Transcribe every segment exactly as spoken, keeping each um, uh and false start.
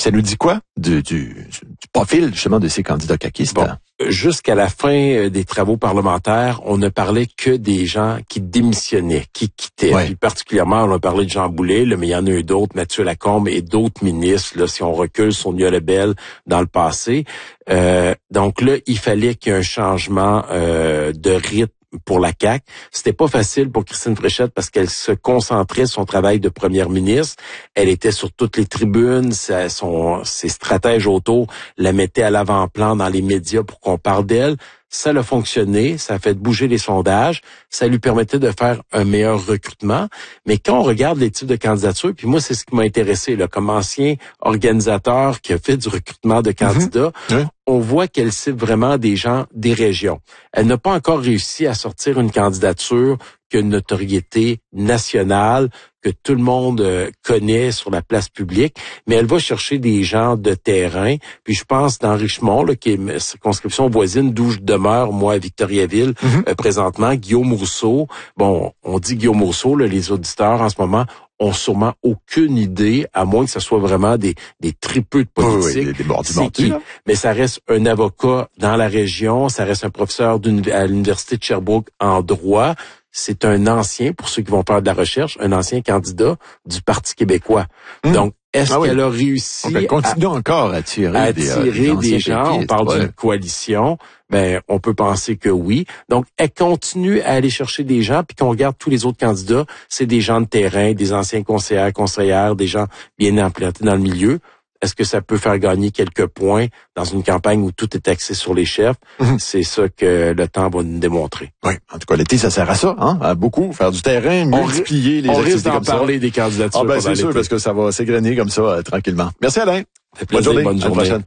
ça nous dit quoi du, du, du profil, justement, de ces candidats caquistes? Bon, jusqu'à la fin des travaux parlementaires, on ne parlait que des gens qui démissionnaient, qui quittaient. Ouais. Puis particulièrement, on a parlé de Jean Boulet, là, mais il y en a eu d'autres, Mathieu Lacombe et d'autres ministres, là, si on recule Sonia Lebel dans le passé. Euh, donc là, il fallait qu'il y ait un changement euh, de rythme pour la C A Q. C'était pas facile pour Christine Fréchette parce qu'elle se concentrait sur son travail de première ministre. Elle était sur toutes les tribunes. Sa, son, ses stratèges autour la mettaient à l'avant-plan dans les médias pour qu'on parle d'elle. Ça a fonctionné, ça a fait bouger les sondages, ça lui permettait de faire un meilleur recrutement. Mais quand on regarde les types de candidatures, puis moi, c'est ce qui m'a intéressé, là, comme ancien organisateur qui a fait du recrutement de candidats, mmh. oui. on voit qu'elle cible vraiment des gens des régions. Elle n'a pas encore réussi à sortir une candidature qui a une notoriété nationale, que tout le monde connaît sur la place publique, mais elle va chercher des gens de terrain. Puis je pense dans Richemont, là, qui est une circonscription voisine d'où je demeure, moi, à Victoriaville, mm-hmm. euh, présentement, Guillaume Rousseau. Bon, on dit Guillaume Rousseau, là, les auditeurs en ce moment ont sûrement aucune idée, à moins que ce soit vraiment des, des tripeux de politique. Oui, oui, des mordus, mais ça reste un avocat dans la région, ça reste un professeur à l'Université de Sherbrooke en droit. C'est un ancien, pour ceux qui vont faire de la recherche, un ancien candidat du Parti québécois. Mmh. Donc, est-ce ah qu'elle oui. a réussi Donc, elle continue à, encore à attirer, à attirer des, euh, des gens? On parle ouais. d'une coalition. Ben, on peut penser que oui. Donc, elle continue à aller chercher des gens, puis qu'on regarde tous les autres candidats, c'est des gens de terrain, des anciens conseillers, conseillères, des gens bien implantés dans le milieu. Est-ce que ça peut faire gagner quelques points dans une campagne où tout est axé sur les chefs? Mm-hmm. C'est ça que le temps va nous démontrer. Oui, en tout cas, l'été, ça sert à ça, hein? À beaucoup, faire du terrain, multiplier les on activités risque d'en comme ça. parler des candidatures. Ah ben c'est sûr, parce que ça va s'égrener comme ça, euh, tranquillement. Merci Alain. Bonne journée. Bonne journée. À la prochaine.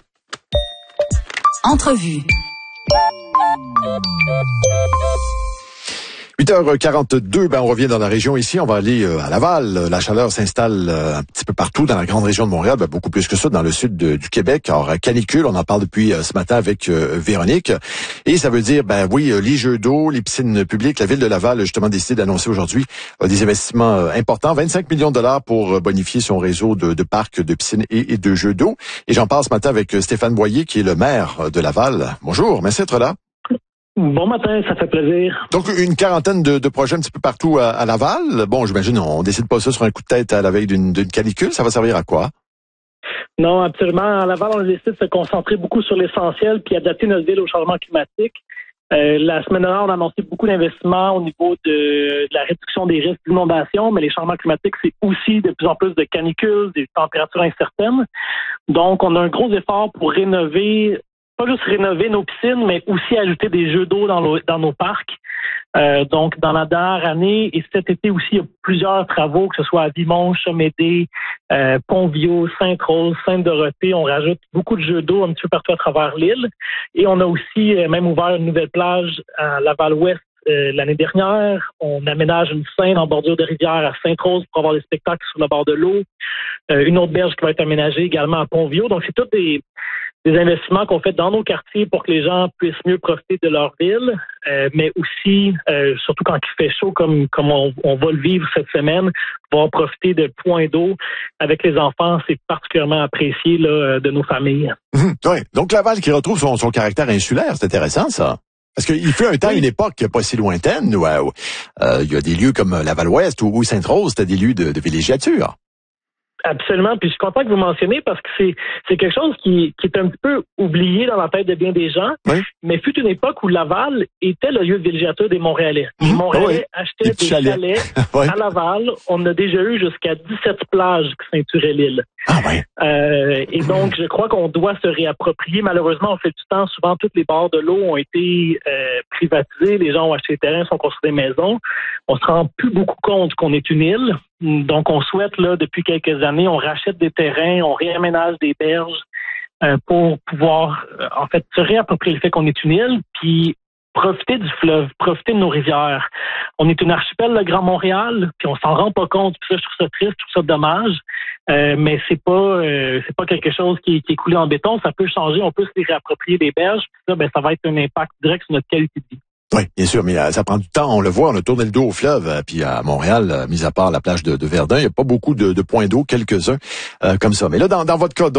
Entrevue. huit heures quarante-deux, ben on revient dans la région ici, on va aller euh, à Laval. La chaleur s'installe euh, un petit peu partout dans la grande région de Montréal, ben, beaucoup plus que ça dans le sud de, du Québec. Alors, canicule, on en parle depuis euh, ce matin avec euh, Véronique. Et ça veut dire, ben oui, euh, les jeux d'eau, les piscines publiques. La ville de Laval a justement décidé d'annoncer aujourd'hui euh, des investissements euh, importants, vingt-cinq millions de dollars pour euh, bonifier son réseau de, de parcs, de piscines et, et de jeux d'eau. Et j'en parle ce matin avec euh, Stéphane Boyer, qui est le maire de Laval. Bonjour, merci d'être là. Bon matin, ça fait plaisir. Donc, une quarantaine de, de projets un petit peu partout à, à Laval. Bon, j'imagine, on décide pas ça sur un coup de tête à la veille d'une, d'une canicule. Ça va servir à quoi? Non, absolument. À Laval, on décide de se concentrer beaucoup sur l'essentiel puis adapter notre ville au changement climatique. Euh, la semaine dernière, on a annoncé beaucoup d'investissements au niveau de, de la réduction des risques d'inondation, mais les changements climatiques, c'est aussi de plus en plus de canicules, des températures incertaines. Donc, on a un gros effort pour rénover pas juste rénover nos piscines, mais aussi ajouter des jeux d'eau dans, dans nos parcs. Euh, donc, dans la dernière année et cet été aussi, il y a plusieurs travaux, que ce soit à Vimont, Chomédé, euh, Pont-Viau, Sainte-Rose, Sainte-Dorothée. On rajoute beaucoup de jeux d'eau un petit peu partout à travers l'île. Et on a aussi euh, même ouvert une nouvelle plage à Laval-Ouest euh, l'année dernière. On aménage une scène en bordure de rivière à Sainte-Rose pour avoir des spectacles sur le bord de l'eau. Euh, une autre berge qui va être aménagée également à Pont-Viau. Donc, c'est toutes des... des investissements qu'on fait dans nos quartiers pour que les gens puissent mieux profiter de leur ville, euh, mais aussi, euh, surtout quand il fait chaud, comme comme on, on va le vivre cette semaine, pouvoir profiter de points d'eau avec les enfants, c'est particulièrement apprécié là, de nos familles. Mmh, oui. Donc Laval qui retrouve son, son caractère insulaire, c'est intéressant ça. Parce qu'il fut un temps, oui. une époque pas si lointaine, où euh, euh, il y a des lieux comme Laval-Ouest ou, ou Sainte-Rose, c'était des lieux de, de villégiature. Absolument, puis je suis content que vous mentionnez parce que c'est c'est quelque chose qui, qui est un petit peu oublié dans la tête de bien des gens, oui. mais fut une époque où Laval était le lieu de villégiature des Montréalais. Les Montréalais oui. achetaient des, des chalets, chalets oui. à Laval. On a déjà eu jusqu'à dix-sept plages qui ceinturaient l'île. Ah oui. Euh, et donc, je crois qu'on doit se réapproprier. Malheureusement, on fait du temps. Souvent, toutes les bords de l'eau ont été euh, privatisés. Les gens ont acheté des terrains, sont construits des maisons. On se rend plus beaucoup compte qu'on est une île. Donc, on souhaite, là, depuis quelques années, on rachète des terrains, on réaménage des berges euh, pour pouvoir, euh, en fait, se réapproprier le fait qu'on est une île, puis profiter du fleuve, profiter de nos rivières. On est une archipel, le Grand Montréal, puis on s'en rend pas compte. Puis ça, je trouve ça triste, je trouve ça dommage, euh, mais c'est pas euh, c'est pas quelque chose qui, qui est coulé en béton. Ça peut changer, on peut se les réapproprier des berges, puis ça, ben, ça va être un impact direct sur notre qualité de vie. Oui, bien sûr, mais euh, ça prend du temps, on le voit, on a tourné le dos au fleuve, euh, puis à Montréal, euh, mis à part la plage de, de Verdun, il n'y a pas beaucoup de, de points d'eau, quelques-uns euh, comme ça. Mais là, dans, dans votre cas,